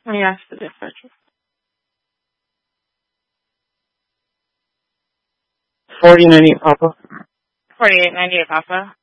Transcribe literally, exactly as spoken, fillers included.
Yes, the dispatcher. Forty ninety Papa. Forty-eight ninety-eight, Papa.